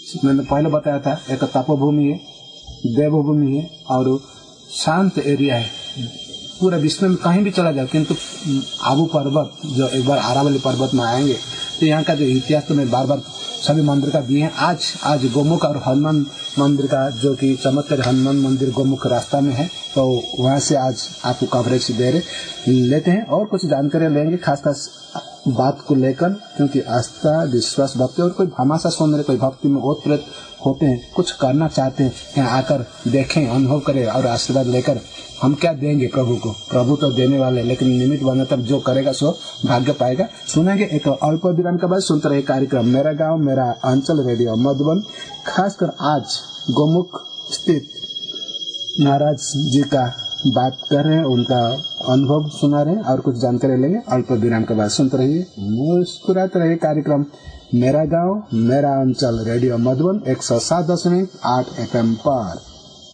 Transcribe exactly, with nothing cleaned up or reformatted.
मैंने पहले बताया था, एक तपोभूमि है, देवभूमि है और शांत एरिया है। पूरे विश्व में कहीं भी चला जाओ, किंतु आबू पर्वत जो एक बार आरावली पर्वत में आएंगे तो यहाँ का जो इतिहास तो मैं बार बार सभी मंदिर का दिए हैं। आज आज गोमुख और हनुमान मंदिर का, जो कि चमत्कार हनुमान मंदिर गोमुख रास्ता में है, तो वहाँ से आज आपको कवरेज दे रहे लेते हैं और कुछ जानकारी लेंगे खास खास बात को लेकर, क्योंकि आस्था, विश्वास, भक्ति और कोई हमाशा सुन रहे, कोई भक्ति में ओतप्रोत होते हैं, कुछ करना चाहते हैं, यहाँ आकर देखें, अनुभव करें और आशीर्वाद लेकर हम क्या देंगे प्रभु को। प्रभु तो देने वाले, लेकिन निमित्त बना तब जो करेगा सो भाग्य पाएगा। सुनेंगे एक अल्प विराम के बाद, सुनते रहे कार्यक्रम मेरा गांव मेरा अंचल रेडियो मधुबन। खासकर आज गोमुख स्थित महाराज जी का बात कर रहे हैं, उनका अनुभव सुना रहे हैं और कुछ जानकारी लेंगे अल्प विराम के बाद। सुनते रहिए, मुस्कुराते रहिए। कार्यक्रम मेरा गांव मेरा अंचल रेडियो मधुबन एक सौ सात दशमलव आठ एफ एम पर।